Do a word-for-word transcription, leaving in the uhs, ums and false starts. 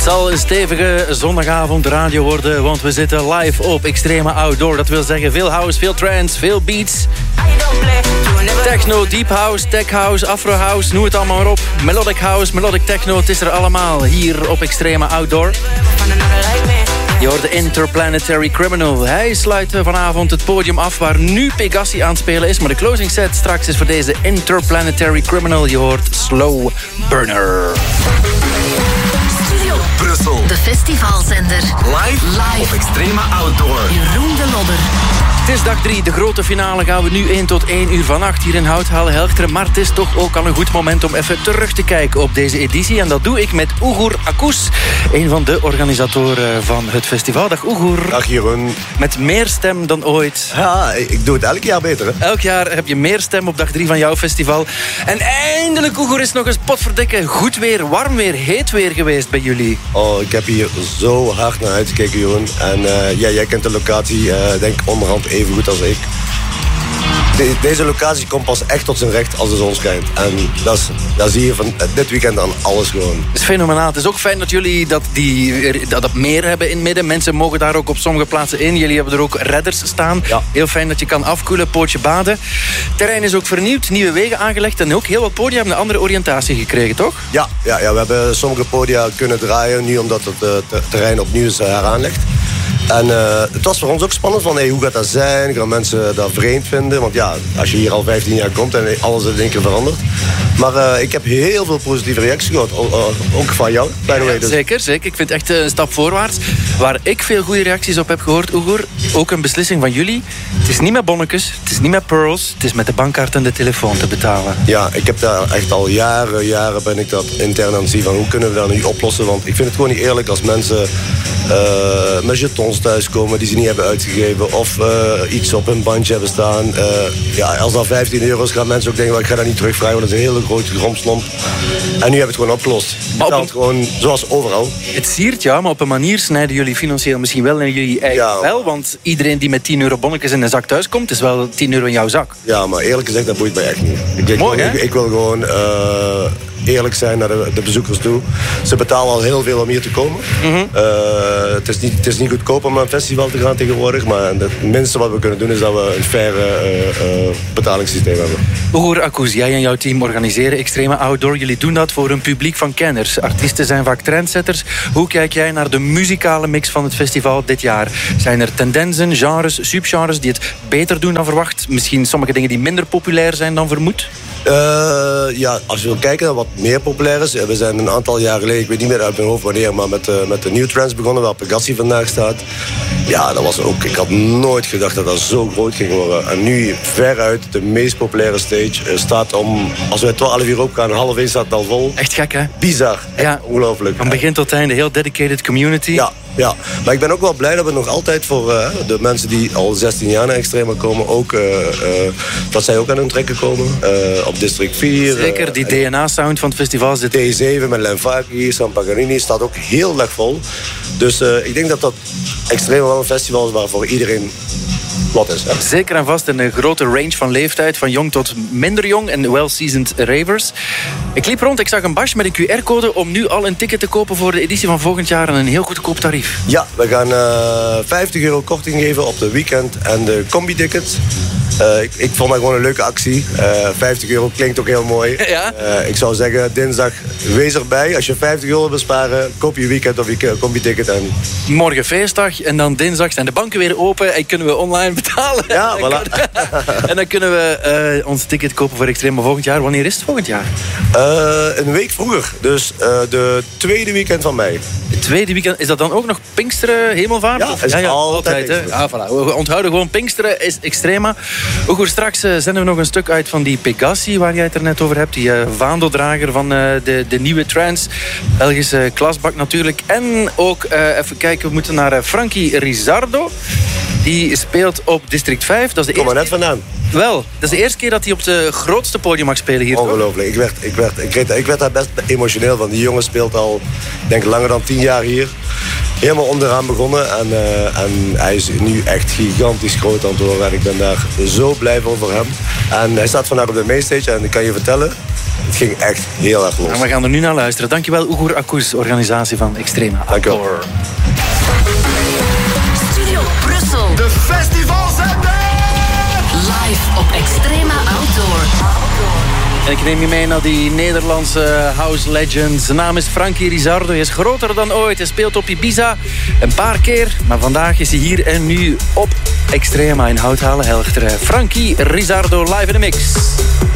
zal een stevige zondagavond radio worden, want we zitten live op Extreme Outdoor. Dat wil zeggen veel house, veel trance, veel beats. Techno, deep house, tech house, afro house, noem het allemaal maar op. Melodic house, melodic techno, het is er allemaal hier op Extreme Outdoor. Je hoort de Interplanetary Criminal. Hij sluit vanavond het podium af waar nu Pegassi aan het spelen is. Maar de closing set straks is voor deze Interplanetary Criminal. Je hoort Slow Burner. Studio Brussel. De festivalzender. Live, Live. Op Extreme Outdoor. Jeroen de Lodder. Het is dag drie, de grote finale gaan we nu één tot één uur vannacht hier in Houthalen Helchteren. Maar het is toch ook al een goed moment om even terug te kijken op deze editie. En dat doe ik met Ugur Akous, een van de organisatoren van het festival. Dag Ugur. Dag Jeroen. Met meer stem dan ooit. Ja, ik doe het elk jaar beter. Hè? Elk jaar heb je meer stem op dag drie van jouw festival. En eindelijk, Ugur, is nog eens potverdikke goed weer, warm weer, heet weer geweest bij jullie. Oh, ik heb hier zo hard naar uitgekeken, Jeroen. En uh, ja, jij kent de locatie, uh, denk onderhand even goed als ik. De, deze locatie komt pas echt tot zijn recht als de zon schijnt. En dat, is, dat zie je van dit weekend aan alles gewoon. Het is fenomenaal. Het is ook fijn dat jullie dat, die, dat, dat meer hebben in het midden. Mensen mogen daar ook op sommige plaatsen in. Jullie hebben er ook redders staan. Ja. Heel fijn dat je kan afkoelen, pootje baden. Het terrein is ook vernieuwd, nieuwe wegen aangelegd. En ook heel wat podia hebben een andere oriëntatie gekregen, toch? Ja, ja, ja, we hebben sommige podia kunnen draaien nu omdat het uh, terrein opnieuw is heraanlegd. En uh, het was voor ons ook spannend van hey, hoe gaat dat zijn? Gaan mensen dat vreemd vinden? Want ja, als je hier al vijftien jaar komt en alles in één keer verandert. Maar uh, ik heb heel veel positieve reacties gehad. Uh, ook van jou, by the way. Dus. Zeker, zeker. Ik vind het echt een stap voorwaarts. Waar ik veel goede reacties op heb gehoord, Ugur, ook een beslissing van jullie. Het is niet met bonnetjes, het is niet met pearls. Het is met de bankkaart en de telefoon te betalen. Ja, ik heb daar echt al jaren, jaren ben ik dat intern aan het zien van hoe kunnen we dat nu oplossen. Want ik vind het gewoon niet eerlijk als mensen uh, met jetons thuiskomen die ze niet hebben uitgegeven. Of uh, iets op hun bandje hebben staan. Uh, ja, als dat vijftien euro is, gaan mensen ook denken, well, ik ga dat niet terugvragen, want dat is een hele grote gromslomp. En nu hebben we het gewoon opgelost. Je betaalt een... gewoon zoals overal. Het siert ja, maar op een manier snijden jullie financieel misschien wel in jullie eigen ja. vel. Want iedereen die met tien euro bonnetjes in een zak thuis komt, is wel tien euro in jouw zak. Ja, maar eerlijk gezegd, dat boeit mij echt niet. Ik, ik, Mooi, ik, ik wil gewoon uh, eerlijk zijn naar de, de bezoekers toe. Ze betalen al heel veel om hier te komen. Mm-hmm. uh, het, is niet, het is niet goedkoop om naar een festival te gaan tegenwoordig. Maar het minste wat we kunnen doen is dat we een fair uh, uh, betalingssysteem hebben. Ugur Akous, jij en jouw team organiseren Extreme Outdoor. Jullie doen dat voor een publiek van kenners. Artiesten zijn vaak trendsetters. Hoe kijk jij naar de muzikale mix van het festival dit jaar? Zijn er tendensen, genres, subgenres die het beter doen dan verwacht? Misschien sommige dingen die minder populair zijn dan vermoed? Uh, ja, als je wil kijken naar wat meer populair is. We zijn een aantal jaar geleden, ik weet niet meer uit mijn hoofd wanneer, maar met, uh, met de New Trends begonnen, waar Pegassi vandaag staat. Ja, dat was ook, ik had nooit gedacht dat dat zo groot ging worden. En nu veruit de meest populaire stage uh, staat om, als we twaalf uur opgaan, half één staat het al vol. Echt gek, hè? Bizar. Ja, ongelooflijk. Van begin tot einde, heel dedicated community. Ja. Ja, maar ik ben ook wel blij dat we nog altijd voor uh, de mensen die al zestien jaar naar Extreme komen, ook, uh, uh, dat zij ook aan hun trekken komen. Uh, op District vier. Zeker, die uh, D N A-sound van het festival zit. T zeven met Lenvaki, San Paganini staat ook heel erg vol. Dus uh, ik denk dat dat Extreme wel een festival is waar voor iedereen wat is. Hè? Zeker en vast een grote range van leeftijd, van jong tot minder jong en well-seasoned ravers. Ik liep rond, ik zag een badge met een Q R-code om nu al een ticket te kopen voor de editie van volgend jaar en een heel goedkoop tarief. Ja, we gaan uh, vijftig euro korting geven op de weekend en de combi-tickets. Uh, ik, ik vond dat gewoon een leuke actie. Uh, vijftig euro klinkt ook heel mooi. Ja. Uh, ik zou zeggen, dinsdag, wees erbij. Als je vijftig euro besparen, koop je weekend of je combi-ticket. En... Morgen feestdag en dan dinsdag zijn de banken weer open en kunnen we online betalen. Ja, voilà. En dan kunnen we uh, ons ticket kopen voor Extreme volgend jaar. Wanneer is het volgend jaar? Uh, een week vroeger. Dus uh, de tweede weekend van mei. Het tweede weekend, is dat dan ook nog Pinksteren, Hemelvaart? Ja, is ja, ja, altijd. altijd ah, voilà. We onthouden gewoon Pinksteren is Extrema. Ook goed, straks uh, zenden we nog een stuk uit van die Pegassi waar jij het er net over hebt. Die uh, vaandeldrager van uh, de, de nieuwe trance. Belgische klasbak natuurlijk. En ook, uh, even kijken, we moeten naar uh, Frankie Rizzardo. Die speelt op District vijf. Dat is de Kom maar eerste net vandaan. Wel, dat is de eerste keer dat hij op de grootste podium mag spelen hier. Ongelooflijk. Ik werd, ik, werd, ik, werd, ik werd daar best emotioneel van. Die jongen speelt al, denk langer dan tien jaar hier. Helemaal onderaan begonnen. En, uh, en hij is nu echt gigantisch groot aan het worden. En ik ben daar zo blij voor voor hem. En hij staat vandaag op de mainstage. En ik kan je vertellen, het ging echt heel erg los. En we gaan er nu naar luisteren. Dankjewel, Ugur Akkoes, organisatie van Extreme Outdoor. Studio Brussel. De festivalzender! Live op Extreme Outdoor. En ik neem je mee naar die Nederlandse house legend. Zijn naam is Frankie Rizardo. Hij is groter dan ooit. Hij speelt op Ibiza een paar keer. Maar vandaag is hij hier en nu op Extrema in Houthalen-Helchteren. Frankie Rizardo live in de mix.